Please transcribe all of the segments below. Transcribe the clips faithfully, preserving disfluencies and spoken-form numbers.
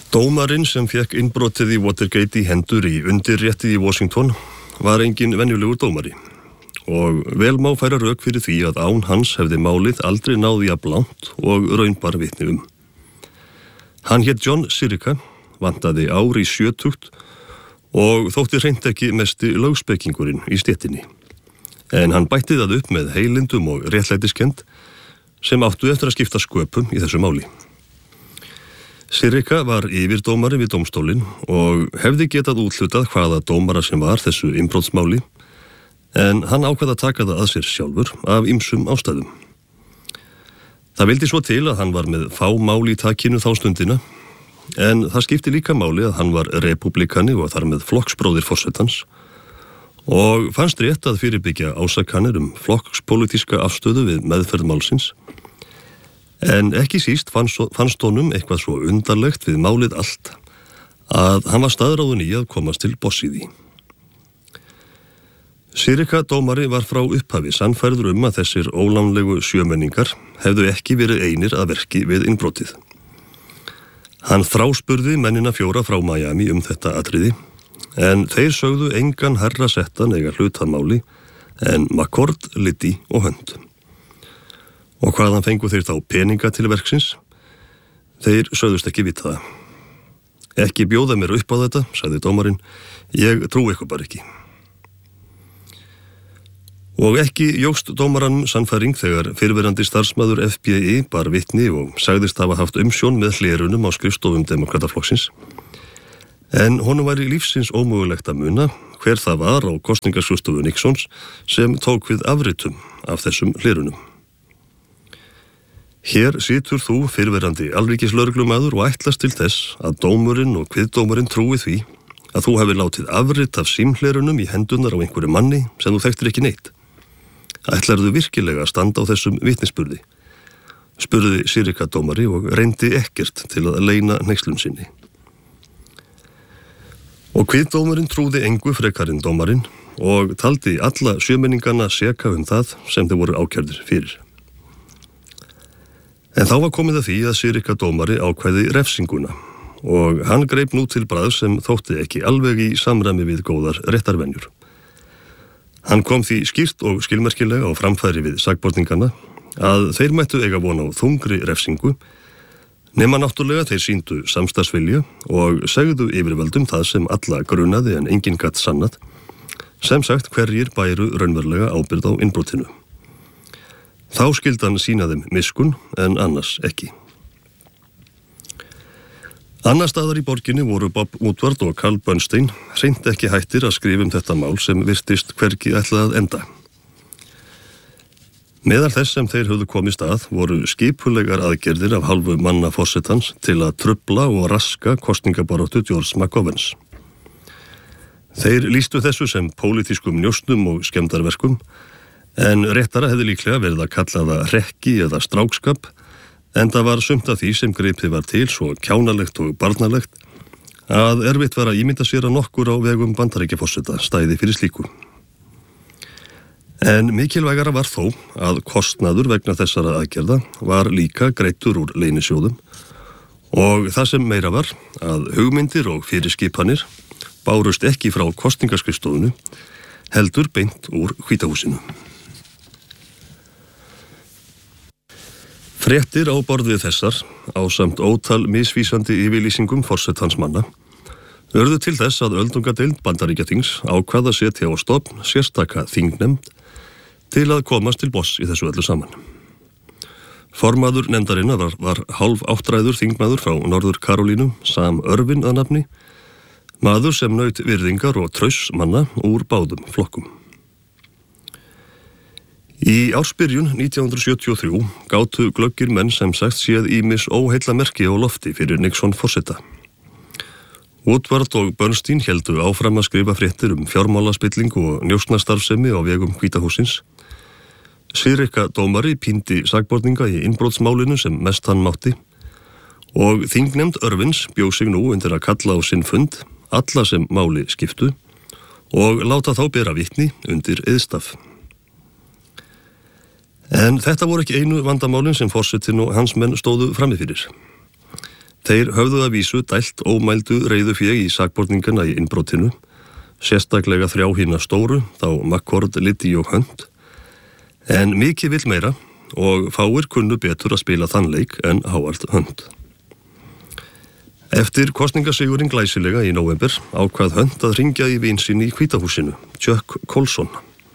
Dómarinn sem fékk innbrotið í Watergate í hendur í undirréttið í Washington var engin venjulegur dómari og vel má færa rök fyrir því að án hans hefði málið aldrei náði jafn langt og raunbar vitni um. Hann hét John Sirica, vantaði ár í sjötugt og þótti hreint ekki mesti lögspekingurinn í stéttinni. En hann bætti það upp með heilindum og réttlætiskend sem áttu eftir að skipta sköpum í þessu máli. Sirica var yfirdómari við dómstólinn og hefði getað úthlutað hvaða dómara sem var þessu innbrotsmáli, en hann ákvað að taka það að sér sjálfur af ýmsum ástæðum. Það vildi svo til að hann var með fá mál í takinu þá stundina, en það skipti líka máli að hann var repúblikani og þar með flokksbróðir forsetans og fannst rétt að fyrirbyggja ásakanir um flokkspolítíska afstöðu við meðferð málsins. En ekki síst fannst, fannst honum eitthvað svo undarlegt við málið allt að hann var staðráðinn í að komast til botns í því. Sirica dómari var frá upphafi sannfærður um að þessir ólánlegu sjömenningar hefðu ekki verið einir að verki við innbrotið. Hann þráspurði mennina fjóra frá Miami um þetta atriði, en þeir sögðu engan herra settan eiga hlutamáli en McCord, Liddy og Hunt. Og hvaðan fengu þeir þá peninga til verksins? Þeir sögðust ekki vita það. Ekki bjóða mér upp á þetta, sagði dómarinn, ég trú ykkur bara ekki. Og ekki jókst dómaranum sannfæring þegar fyrrverandi starfsmaður F B I bar vitni og sagðist hafa haft umsjón með hlerunum á skrifstofum demokrataflokksins. En honum væri lífsins ómögulegt að muna hver það var á kosningaskrifstofu Nixons sem tók við afritum af þessum hlerunum. Hér situr þú fyrrverandi alríkislögreglumaður og ætlast til þess að dómurinn og kviðdómurinn trúi því að þú hefur látið afrit af símhlerunum í hendunar á einhverju manni sem þú þekktir ekki neitt. Ætlarðu virkilega að standa á þessum vitnisburði? Spurði Sirica dómari og reyndi ekkert til að leyna hneykslun sinni. Og kviðdómurinn trúði engu frekar en dómarinn og taldi alla sjömenningana seka um það sem þeir voru ákærðir fyrir. En þá var komið að því að Sirica dómari ákvæði refsinguna og hann greip nú til bragðs sem þótti ekki alveg í samræmi við góðar réttarvenjur. Hann kom því skýrt og skilmerkilega á framfæri við sakborningana að þeir mættu eiga von á þungri refsingu, nema náttúrulega þeir sýndu samstarfsvilja og segðu yfirvöldum það sem alla grunaði en enginn gat sannað, sem sagt hverjir bæru raunverulega ábyrgð á innbrotinu. Þá skildi hann sýna þeim miskun en annars ekki. Annar staðar í borginni voru Bob Woodward og Carl Bernstein hreint ekki hættir að skrifa um þetta mál sem virtist hvergi ætlað að enda. Meðal þess sem þeir höfðu komist að voru skipulegar aðgerðir af hálfu manna forsetans til að trufla og raska kosningabaráttu George McGoverns. Þeir lýstu þessu sem pólitískum njósnum og skemmdarverkum, en réttara hefði líklega verið að kalla það hrekki eða strákskap, en það var sumt af því sem gripið var til svo kjánalegt og barnalegt að erfitt var að ímynda sér að nokkur á vegum Bandaríkjaforseta stæði fyrir slíku. En mikilvægara var þó að kostnaður vegna þessara aðgerða var líka greiddur úr leynisjóðum og það sem meira var að hugmyndir og fyrirskipanir bárust ekki frá kosningaskrifstofunu heldur beint úr Hvíta húsinu. Fréttir á borð við þessar, ásamt ótal misvísandi yfirlýsingum forsetans manna, urðu til þess að öldungadeild Bandaríkjaþings ákvað að setja á stofn sérstaka þingnefnd til að komast til botns í þessu öllu saman. Formaður nefndarinnar var, var hálf áttræður þingmaður frá Norður Karolínu, Sam Irvin að nafni, maður sem naut virðingar og trausts manna úr báðum flokkum. Í ársbyrjun nítján hundruð sjötíu og þrjú gátu glöggir menn sem sagt séð ýmis óheillamerki á lofti fyrir Nixon forseta. Woodward og Bernstein héldu áfram að skrifa fréttir um fjármálaspilling og njósnastarfsemi á vegum Hvíta hússins. Sirica dómari píndi sakborninga í innbrotsmálinu sem mest hann mátti og þingnefnd Irvins bjó sig nú undir að kalla á sinn fund alla sem máli skiptu og láta þá bera vitni undir iðstaf. En þetta voru ekki einu vandamálin sem forsetinn og hans menn stóðu frammi fyrir. Þeir höfðu að vísu dælt ómældu reiðufé í sakborningana í innbrotinu, sérstaklega þrjá hina stóru, þá McCord, Liddy og Hunt, en mikið vill meira og fáir kunnu betur að spila þann leik en Howard Hunt. Eftir kosningasigurinn glæsilega í nóvember ákvað Hunt að hringja í vin sinn í Hvíta húsinu, Chuck Colson.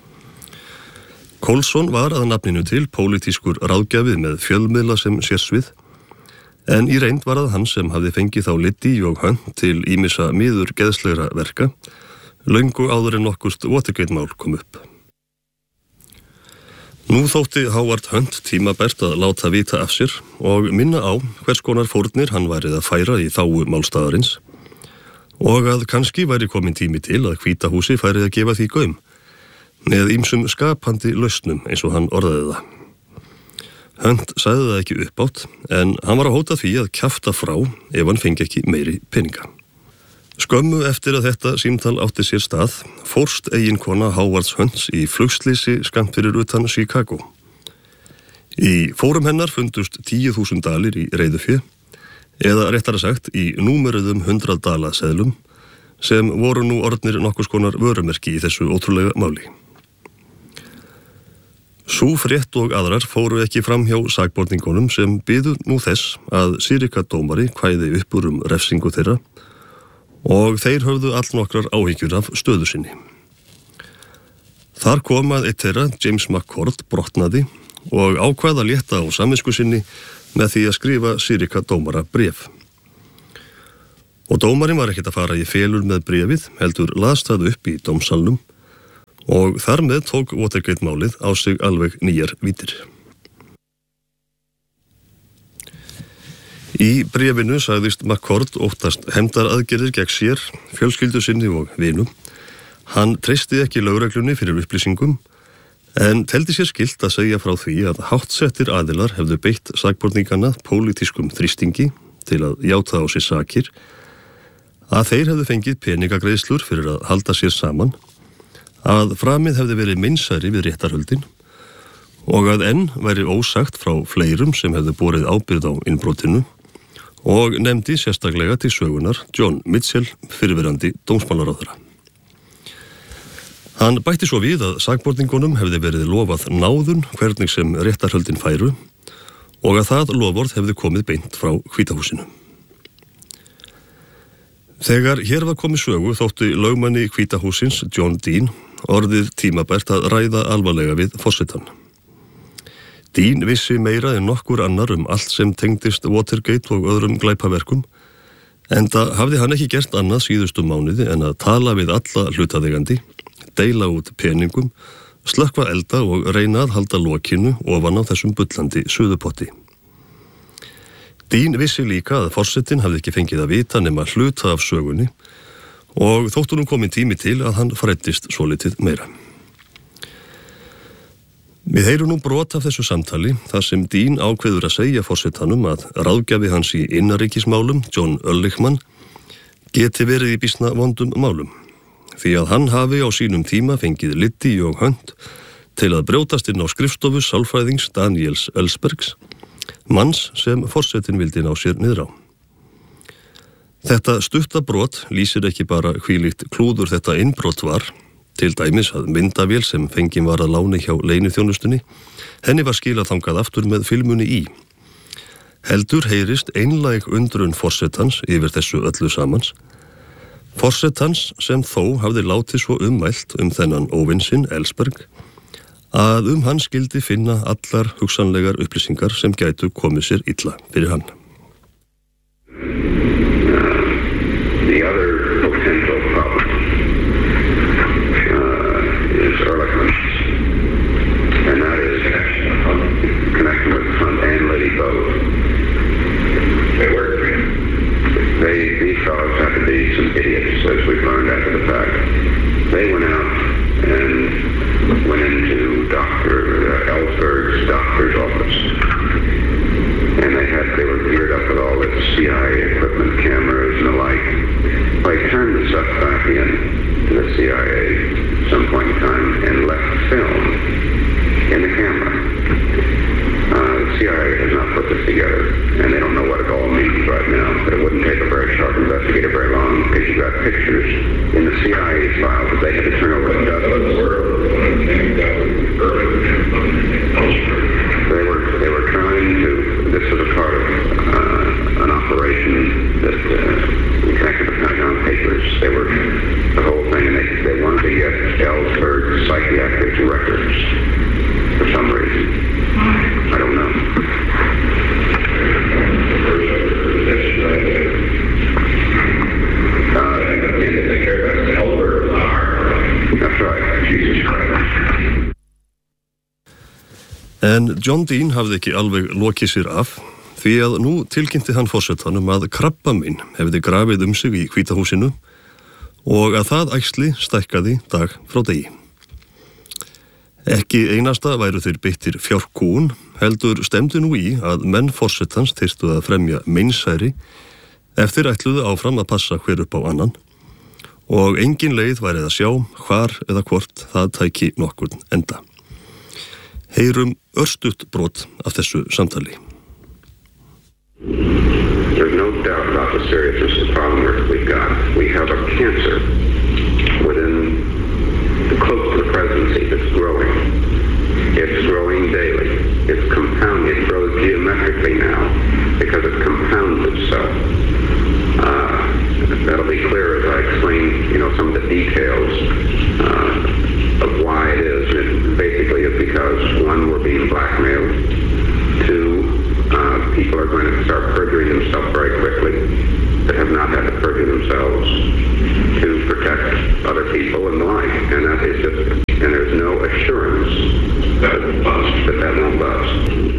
Colson var að nafninu til pólitískur ráðgjafi með fjölmiðla sem sérsvið, en í reynd var það hann sem hafði fengið þá Liddy og Hunt til ýmissa miður geðslegra verka, löngu áður en nokkurt Watergate-mál kom upp. Nú þótti Howard Hunt tímabært að láta vita af sér og minna á hvers konar fórnir hann værið að færa í þágu málstaðarins og að kannski væri komin tími til að Hvíta húsi færið að gefa því gaum með ýmsum skapandi lausnum eins og hann orðaði það. Hunt sagði það ekki uppátt en hann var að hóta því að kjafta frá ef hann fengi ekki meiri peninga. Skömmu eftir að þetta símtal átti sér stað fórst eiginkona Howards Hunts í flugslýsi skammt fyrir utan Chicago. Í fórum hennar fundust tíu þúsund dalir í reiðufé eða réttara sagt í númeruðum hundrað dala seðlum sem voru nú orðnir nokkurs konar vörumerki í þessu ótrúlega máli. Sú frétt og aðrar fóru ekki fram hjá sakborningunum sem biðu nú þess að sýrikadómari kvæði upp úr um refsingu þeirra og þeir höfðu allnokkrar áhyggjur af stöðu sinni. Þar kom að eitt þeirra, James McCord, brotnaði og ákvað að létta á samvisku sinni með því að skrifa sýrikadómara bréf. Og dómarinn var ekkert að fara í felur með bréfið, heldur las það upp í dómsalnum og þar með tók Watergate-málið á sig alveg nýjar vítir. Í bréfinu sagðist McCord óttast hefndaraðgerðir gegn sér, fjölskyldu sinni og vinum. Hann treysti ekki lögreglunni fyrir upplýsingum, en teldi sér skylt að segja frá því að háttsettir aðilar hefðu beitt sakborningana pólitískum þrýstingi til að játa á sér sakir, að þeir hefðu fengið peningagreiðslur fyrir að halda sér saman, að framið hefði verið meinsæri við réttarhöldin og að enn væri ósagt frá fleirum sem hefðu borið ábyrgð á innbrotinu og nefndi sérstaklega til sögunar John Mitchell, fyrrverandi dómsmálaráðherra. Hann bætti svo við að sakborningunum hefði verið lofað náðun hvernig sem réttarhöldin færu og að það lofvorð hefði komið beint frá Hvíta húsinu. Þegar hér var komið sögu þótti lögmanni Hvíta húsins, John Dean, orðið tímabært að ræða alvarlega við forsetann. Dean vissi meira en nokkur annar um allt sem tengdist Watergate og öðrum glæpaverkum, enda hafði hann ekki gert annað síðustu mánuði en að tala við alla hlutaðeigandi, deila út peningum, slökkva elda og reyna að halda lokinu ofan á þessum bullandi suðupotti. Dean vissi líka að forsetinn hafði ekki fengið að vita nema hluta af sögunni og þóttu nú komin tími til að hann fræddist svolítið meira. Við heyrum nú brot af þessu samtali þar sem Dean ákveður að segja forsetanum að ráðgjafi hans í innanríkismálum, John Ehrlichman, geti verið í býsna vondum málum, því að hann hafi á sínum tíma fengið Liddy og Hunt til að brjótast inn á skrifstofu sálfræðings Daniels Ellsbergs, manns sem forsetin vildi ná sér niður á. Þetta stutta brot lýsir ekki bara hvílíkt klúður þetta innbrot var, til dæmis að myndavél sem fengin var að láni hjá leyniþjónustunni, henni var skilað þangað aftur með filmunni í. Heldur heyrist einlæg undrun forsetans yfir þessu öllu samans. Forsetans sem þó hafði látið svo ummælt um þennan óvin sinn, Ellsberg, að um hann skildi finna allar hugsanlegar upplýsingar sem gætu komið sér illa fyrir hann. As we've learned after the fact, they went out and went into Doctor Ellsberg's doctor's office, and they had they were geared up with all this C I A equipment, cameras, and the like. They turned the stuff back in to the C I A at some point in time and left film in the camera. Uh, the C I A has not put this together, and they don't know what it all means right now. investigator very long because you got pictures in the C I A files that they had to turn over to us. They were they were trying to. This was a part of uh, an operation that uh, exactly the Pentagon Papers. They were the whole thing, and they they wanted to get Ellsberg psychiatric records for some reason. I don't know. That's right, Jesus Christ. En John Dean hafði ekki alveg lokið sér af, því að nú tilkynnti hann forsetanum að krabbamein hefði grafið um sig í Hvíta húsinu og að það æxli stækkaði dag frá degi. Ekki einasta væru þeir beittir fjárkúun, heldur stemdi nú í að menn forsetans þyrftu að fremja meinsæri eftir ætluðu áfram að passa hver upp á annan og engin leið værið að sjá hvar eða hvort það tæki nokkurn enda. Heyrum örstutt brot af þessu samtali. There's no doubt about the seriousness of the problem we've got. We have a cancer within the close to the presidency that's growing. It's growing daily. It's compounding. It grows geometrically now because it compounds itself. Uh, that'll be clear as I explain, you know, some of the details uh, of why it is. And it basically is because, one, we're being blackmailed. Two, uh, people are going to start perjuring themselves very quickly that have not had to perjure themselves to protect other people and the like. And that is just, and there's no assurance that that, that won't bust.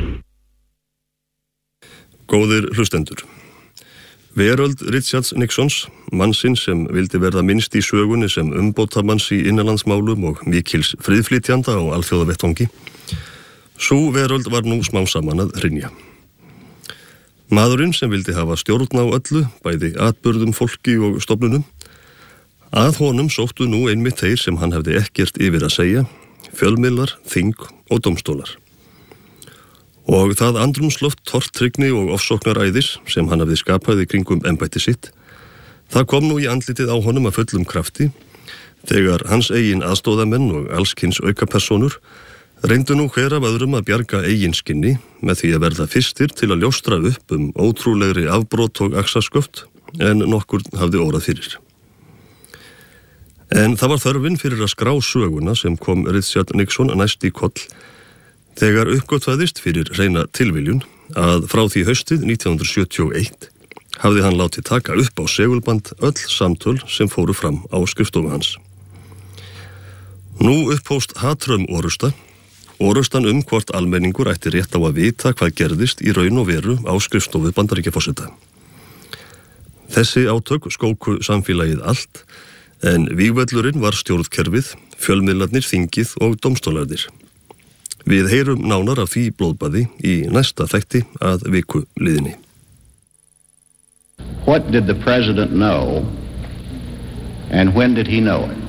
Góðir hlustendur. Veröld Richards Nixons, mannsinn sem vildi verða minnst í sögunni sem umbótamanns í innanlandsmálum og mikils friðflytjanda á alþjóðavettvangi, sú veröld var nú smám saman að hrynja. Maðurinn sem vildi hafa stjórn á öllu, bæði atburðum, fólki og stofnunum, að honum sóttu nú einmitt þeir sem hann hefði ekkert yfir að segja, fjölmiðlar, þing og dómstólar. Og það andrúmsloft, tortryggni og ofsóknaræðis sem hann hafði skapað í kringum embætti sitt, það kom nú í andlitið á honum að fullum krafti, þegar hans eigin aðstóðamenn og allskyns aukapersónur reyndu nú hver af öðrum að bjarga eigin skinni með því að verða fyrstir til að ljóstra upp um ótrúlegri afbrot og axasköft en nokkur hafði órað fyrir. En það var þörfin fyrir að skrá söguna sem kom Richard Nixon næst í koll, þegar uppgötvaðist fyrir reyna tilviljun að frá því haustið nítján hundruð sjötíu og eitt hafði hann látið taka upp á segulband öll samtöl sem fóru fram á skrifstofu hans. Nú upphófst hatrömm orusta, orustan um hvort almenningur ætti rétt á að vita hvað gerðist í raun og veru á skrifstofu Bandaríkjaforseta. Þessi átök skóku samfélagið allt, en vígvöllurinn var stjórnkerfið, fjölmiðlarnir, þingið og dómstólarnir. Við heyrum nánar af því blóðbaði í næsta þætti að viku liðinni. What did the president know and when did he know it?